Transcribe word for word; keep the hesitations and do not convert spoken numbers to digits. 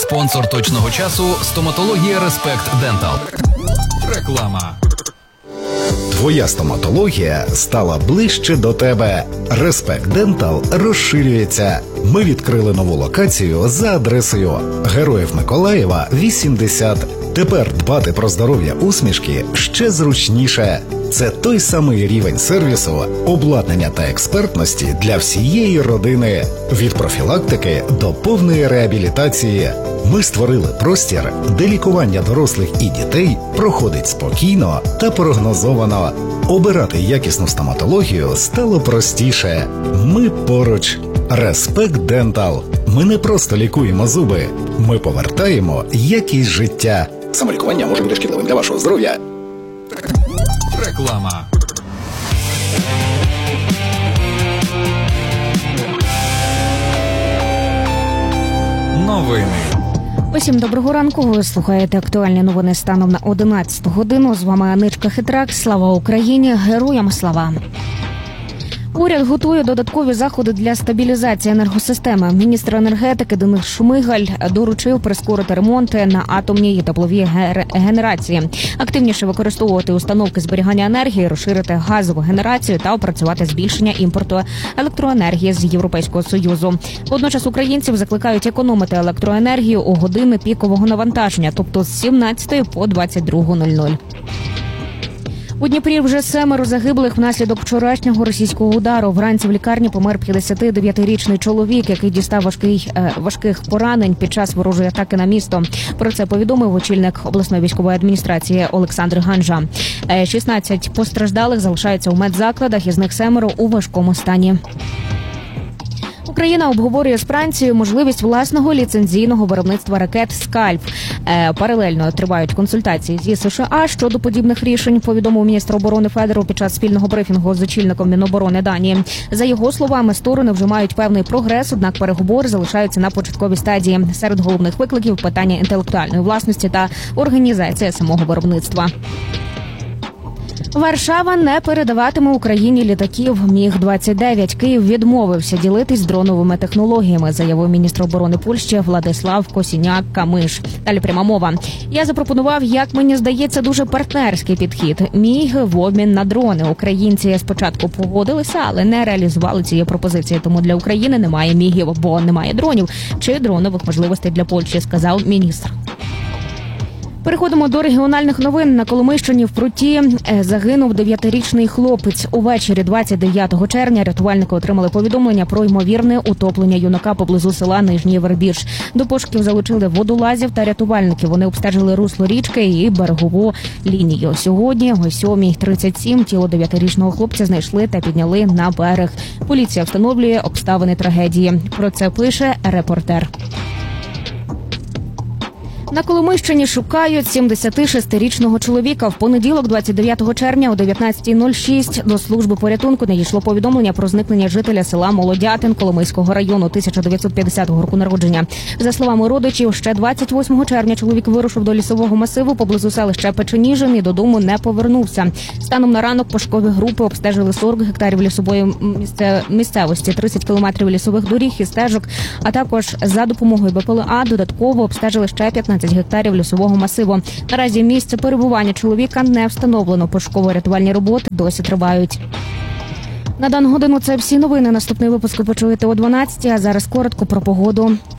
Спонсор точного часу – стоматологія Респект Дентал. Реклама. Твоя стоматологія стала ближче до тебе. Респект Дентал розширюється. Ми відкрили нову локацію за адресою Героїв Миколаєва, вісімдесят. Тепер дбати про здоров'я усмішки ще зручніше. Це той самий рівень сервісу, обладнання та експертності для всієї родини. Від профілактики до повної реабілітації. Ми створили простір, де лікування дорослих і дітей проходить спокійно та прогнозовано. Обирати якісну стоматологію стало простіше. Ми поруч. Респект Дентал. Ми не просто лікуємо зуби. Ми повертаємо якість життя. Самолікування може бути шкідливим для вашого здоров'я. Реклама. Новини. Усім доброго ранку. Ви слухаєте актуальні новини станом на одинадцяту годину. З вами Аничка Хитрак. Слава Україні! Героям слава! Уряд готує додаткові заходи для стабілізації енергосистеми. Міністр енергетики Денис Шмигаль доручив прискорити ремонти на атомній і тепловій генерації, активніше використовувати установки зберігання енергії, розширити газову генерацію та опрацювати збільшення імпорту електроенергії з Європейського Союзу. Водночас українців закликають економити електроенергію у години пікового навантаження, тобто з сімнадцятої по двадцять другу нуль нуль. У Дніпрі вже семеро загиблих внаслідок вчорашнього російського удару. Вранці в лікарні помер п'ятдесятидев'ятирічний чоловік, який дістав важкий, е, важких поранень під час ворожої атаки на місто. Про це повідомив очільник обласної військової адміністрації Олександр Ганжа. Е, шістнадцять постраждалих залишаються у медзакладах, із них семеро у важкому стані. Україна обговорює з Францією можливість власного ліцензійного виробництва ракет «Скальп». Е, паралельно тривають консультації зі США щодо подібних рішень, повідомив міністр оборони Федоров під час спільного брифінгу з очільником Міноборони Данії. За його словами, сторони вже мають певний прогрес, однак переговори залишаються на початковій стадії. Серед головних викликів – питання інтелектуальної власності та організація самого виробництва. Варшава не передаватиме Україні літаків Міг двадцять дев'ять. Київ відмовився ділитись дроновими технологіями, заявив міністр оборони Польщі Владислав Косіняк-Камиш. Далі пряма мова. Я запропонував, як мені здається, дуже партнерський підхід. Міг в обмін на дрони. Українці спочатку погодилися, але не реалізували цієї пропозиції. Тому для України немає мігів, бо немає дронів чи дронових можливостей для Польщі, сказав міністр. Переходимо до регіональних новин. На Коломийщині в Пруті загинув дев'ятирічний хлопець. Увечері двадцять дев'ятого червня рятувальники отримали повідомлення про ймовірне утоплення юнака поблизу села Нижній Вербіж. До пошуків залучили водолазів та рятувальників. Вони обстежили русло річки і берегову лінію. Сьогодні о сьомій тридцять сім тіло дев'ятирічного хлопця знайшли та підняли на берег. Поліція встановлює обставини трагедії. Про це пише «Репортер». На Коломийщині шукають сімдесятишестирічного чоловіка. В понеділок, двадцять дев'ятого червня о дев'ятнадцятій нуль шість до служби порятунку надійшло повідомлення про зникнення жителя села Молодятин Коломийського району, тисяча дев'ятсот п'ятдесятого року народження. За словами родичів, ще двадцять восьмого червня чоловік вирушив до лісового масиву поблизу селища Печеніжин і додому не повернувся. Станом на ранок пошукові групи обстежили сорок гектарів лісової місцевості, тридцять кілометрів лісових доріг і стежок, а також за допомогою Б П Л А додатково обстежили ще п'ятнадцять гектарів лісового масиву. Наразі місце перебування чоловіка не встановлено. Пошуково-рятувальні роботи досі тривають. На дану годину це всі новини. Наступний випуск ви почуєте о дванадцятій, а зараз коротко про погоду.